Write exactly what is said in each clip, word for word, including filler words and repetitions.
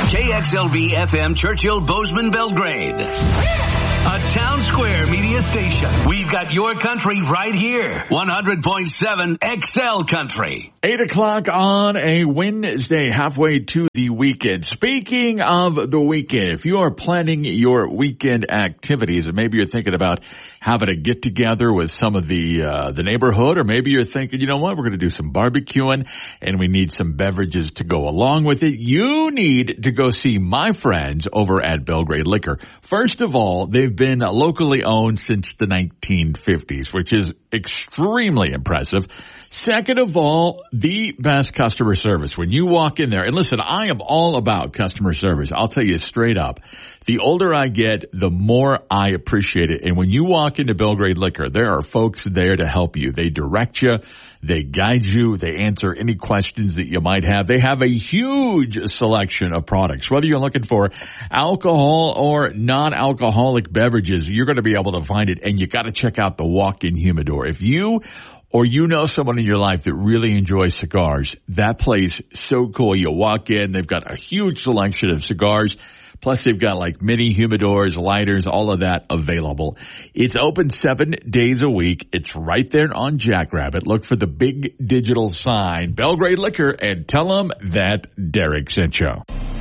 K X L B F M Churchill Bozeman Belgrade. A Town Square media station. We've got your country right here. one hundred point seven X L Country. Eight o'clock on a Wednesday, halfway to the weekend. Speaking of the weekend, if you are planning your weekend activities, and maybe you're thinking about having a get together with some of the uh, the neighborhood, or maybe you're thinking, you know what, we're going to do some barbecuing and we need some beverages to go along with it, you need to go see my friends over at Belgrade Liquor. First of all, they've been locally owned since the nineteen fifties, which is extremely impressive. Second of all, the best customer service. When you walk in there, and listen, I am all about customer service. I'll tell you straight up. The older I get, the more I appreciate it. And when you walk into Belgrade Liquor, there are folks there to help you. They direct you. They guide you. They answer any questions that you might have. They have a huge selection of products. Whether you're looking for alcohol or non-alcoholic beverages, you're going to be able to find it. And you got to check out the walk-in humidor. If you or you know someone in your life that really enjoys cigars, that place so cool. You walk in, they've got a huge selection of cigars. Plus, they've got like mini humidors, lighters, all of that available. It's open seven days a week. It's right there on Jackrabbit. Look for the big digital sign, Belgrade Liquor, and tell them that Derek sent you.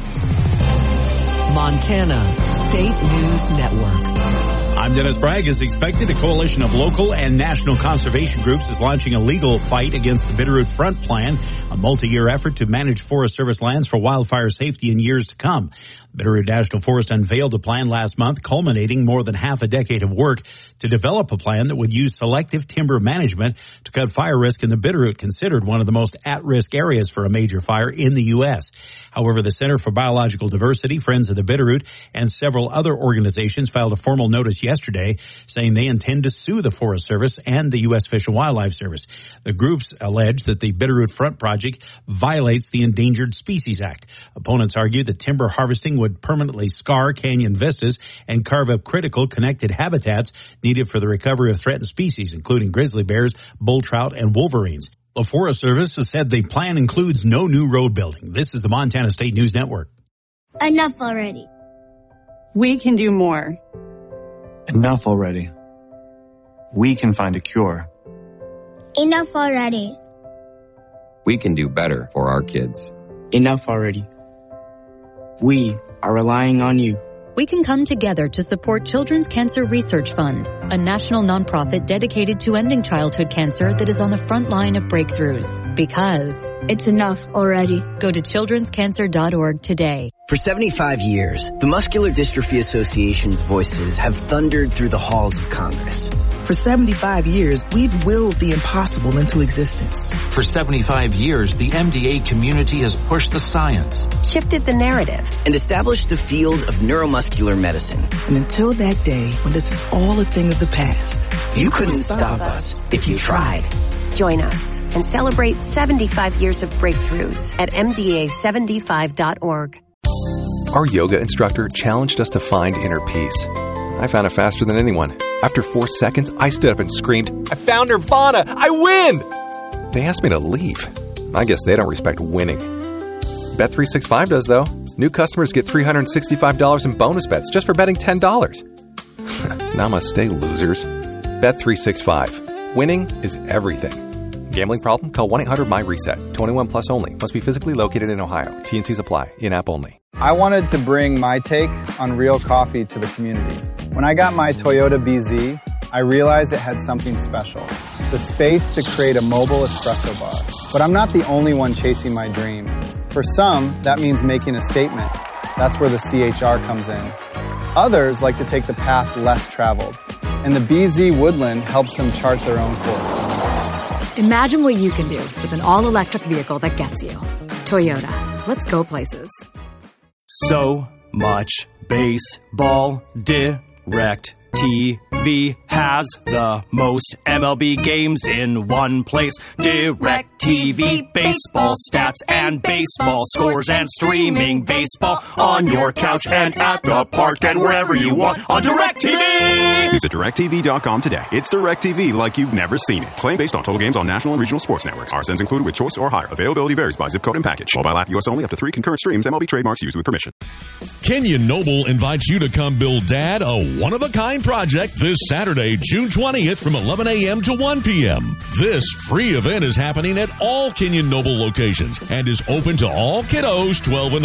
Montana State News Network. I'm Dennis Bragg. As expected, a coalition of local and national conservation groups is launching a legal fight against the Bitterroot Front Plan, a multi-year effort to manage Forest Service lands for wildfire safety in years to come. Bitterroot National Forest unveiled a plan last month, culminating more than half a decade of work to develop a plan that would use selective timber management to cut fire risk in the Bitterroot, considered one of the most at-risk areas for a major fire in the U S. However, the Center for Biological Diversity, Friends of the Bitterroot, and several other organizations filed a formal notice yesterday saying they intend to sue the Forest Service and the U S Fish and Wildlife Service. The groups allege that the Bitterroot Front Project violates the Endangered Species Act. Opponents argue that timber harvesting would permanently scar canyon vistas and carve up critical connected habitats needed for the recovery of threatened species, including grizzly bears, bull trout, and wolverines. The Forest Service has said the plan includes no new road building. This is the Montana State News Network. Enough already. We can do more. Enough already. We can find a cure. Enough already. We can do better for our kids. Enough already. We are relying on you. We can come together to support Children's Cancer Research Fund, a national nonprofit dedicated to ending childhood cancer that is on the front line of breakthroughs. Because it's enough already. Go to children's cancer dot org today. For seventy-five years, the Muscular Dystrophy Association's voices have thundered through the halls of Congress. For seventy-five years, we've willed the impossible into existence. For seventy-five years, the M D A community has pushed the science, shifted the narrative, and established the field of neuromuscular medicine. And until that day, when this is all a thing of the past, you, you couldn't, couldn't stop, stop us if you tried. Join us and celebrate seventy-five years of breakthroughs at M D A seventy-five dot org. Our yoga instructor challenged us to find inner peace. I found it faster than anyone. After four seconds, I stood up and screamed, "I found Nirvana! I win!" They asked me to leave. I guess they don't respect winning. Bet three sixty-five does, though. New customers get three hundred sixty-five dollars in bonus bets just for betting ten dollars. Namaste, losers. Bet three sixty-five. Winning is everything. Gambling problem? Call one eight hundred my reset. twenty-one plus only. Must be physically located in Ohio. T and Cs apply. In-app only. I wanted to bring my take on real coffee to the community. When I got my Toyota B Z, I realized it had something special. The space to create a mobile espresso bar. But I'm not the only one chasing my dream. For some, that means making a statement. That's where the C H R comes in. Others like to take the path less traveled. And the B Z Woodland helps them chart their own course. Imagine what you can do with an all-electric vehicle that gets you. Toyota. Let's go places. So much baseball direct. DirecTV has the most M L B games in one place. DirecTV, baseball stats and baseball scores and streaming baseball on your couch and at the park and wherever you want on DirecTV. Visit direct T V dot com today. It's DirecTV like you've never seen it. Claim based on total games on national and regional sports networks. R S Ns included with choice or higher. Availability varies by zip code and package. Mobile app U S only, up to three concurrent streams. M L B trademarks used with permission. Kenyon Noble invites you to come build Dad a one-of-a-kind project this Saturday, June twentieth from eleven a.m. to one p.m. This free event is happening at all Kenyon Noble locations and is open to all kiddos twelve and